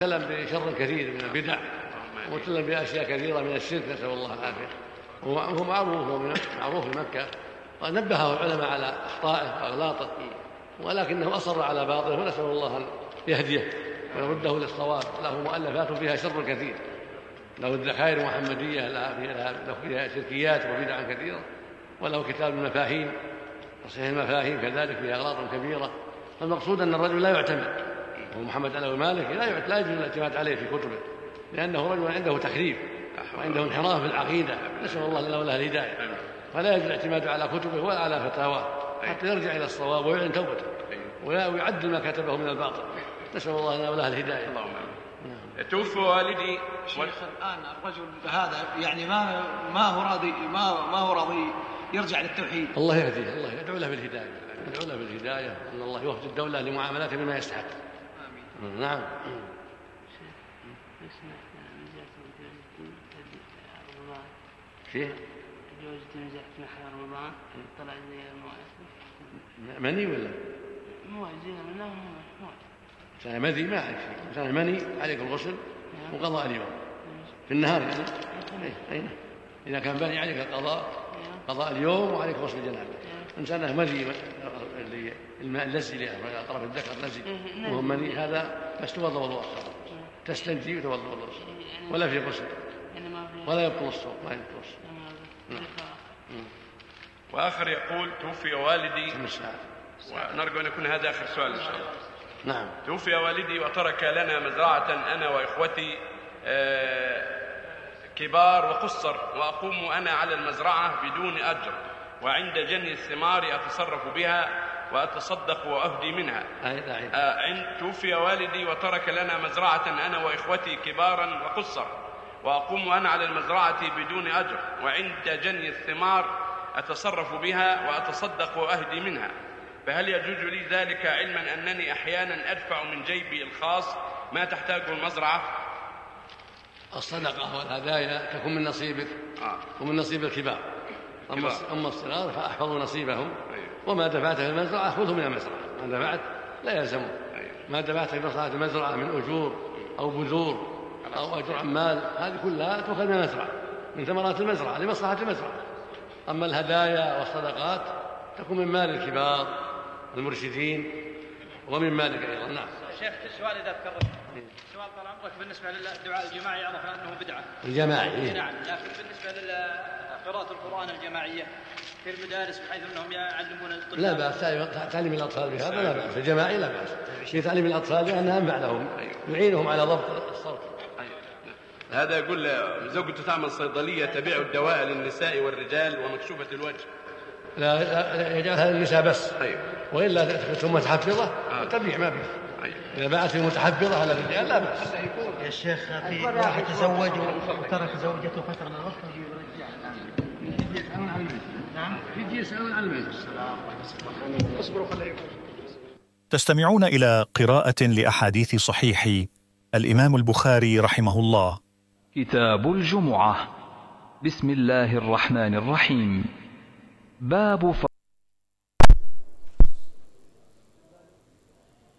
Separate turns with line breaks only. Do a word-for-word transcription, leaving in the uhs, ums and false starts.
تلم بشر كثير من البدع وتلم بأشياء كثيرة من الشرك، نسأل الله العافية. وهو معروف معروف في مكة، ونبهه العلماء على أخطائه وأغلاطه، ولكنه أصر على باطله، ونسأل الله أن يهديه ويرده للصواب. له مؤلفات فيها شر كثير، له الذخائر المحمدية له فيها شركيات وبدع كثيرة، وله كتاب المفاهيم تصحيح المفاهيم كذلك فيها أغلاط كبيرة. فالمقصود أن الرجل لا يعتمد، هو محمد علوي المالكي لا يجوز الاعتماد عليه في كتبه، لأنه رجل عنده تحريف وعنده انحراف في العقيدة، نسأل الله لنا وله الهداية. فلا يجوز الاعتماد على كتبه ولا على فتاواه حتى يرجع إلى الصواب ويعلن توبته ويعدل ما كتبه من الباطل، نسأل الله لنا وله الهداية.
اللهم توفي والدي.
شيخ الآن الرجل هذا يعني ما ما هو راضي ما ما هو راضي يرجع للتوحيد.
الله يهديه، الله يدعو له بالهداية، يدعو له بالهداية أن الله يوفق الدولة لمعاملاته بما يستحق. آمين. نعم. شيء
جوز تنزع في نحر رمضان طلع زي المواسم
مني ولا
موازين منه موازين
سنة مذي ما عليك شيء، سنة مني عليك الغسل وقضاء اليوم في النهار يعني. أين إذا كان بني عليك القضاء قضاء اليوم وعليك غسل الجنابة. إن سنة مذي اللي الماء اللزي اللي أطراف الذكر لزي وهم مني هذا بس توضأ وضوء تستنجي وتوضأ وضوء ولا في غسل ولا يبطل الصوم ما يبطل الصوم.
وآخر يقول توفي والدي، ونرجو أن يكون هذا آخر سؤال إن شاء الله.
نعم.
توفي والدي وترك لنا مزرعة أنا وإخوتي كبار وقصر، وأقوم أنا على المزرعة بدون أجر، وعند جني الثمار أتصرف بها وأتصدق وأهدي منها. عند توفي والدي وترك لنا مزرعة أنا وإخوتي كبارا وقصر، وأقوم أنا على المزرعة بدون أجر، وعند جني الثمار أتصرف بها وأتصدق وأهدي منها، فهل يجوز لي ذلك علما أنني أحيانا أدفع من جيبي الخاص ما تحتاجه المزرعة؟
الصدقة والهدايا تكون من نصيبك
آه.
ومن نصيب الكبار، أما الصغار فأحفظوا نصيبهم. وما دفعت في المزرعة خذه من المزرعة، ما دفعت لا يلزمه. ما دفعت في مصلحة المزرعة من أجور أو بذور أو أجر عمال هذه كلها تؤخذ من المزرعة، من ثمرات المزرعة لمصلحة المزرعة. أما الهدايا والصدقات تكون من مال الكبار المرشدين ومن مالك أيضا. نعم.
شيخ السؤال إذا تكرر سؤال طال عمرك بالنسبة للدعاء الجماعي عرفنا أنه بدعة
الجماعي إيه؟
نعم، لكن بالنسبة لقراءة القرآن الجماعية في المدارس بحيث أنهم يعلمون الطلاب
لا بأس تعليم الأطفال بهذا لا بأس، الجماعي لا بأس في تعليم الأطفال لأنها أنفع لهم يعينهم على ضبط الصوت.
هذا يقول زوجته تعمل صيدلية تبيع الدواء للنساء والرجال ومكشوفة الوجه.
لا, لا يجعلها للنساء بس.
أيوه.
وإلا ثم متحفظة آه. تبيع ما فيه. أيوه. إذا باعت المتحفظة على الرجال لا بأس.
يا شيخ في واحد تزوج وترك زوجته فترة من الوقت ويرجعها.
يسألون عن الميت. نعم. يجي يسألون عن الميت. اصبروا خليكم.
تستمعون إلى قراءة لأحاديث صحيح الإمام البخاري رحمه الله.
كتاب الجمعة. بسم الله الرحمن الرحيم. باب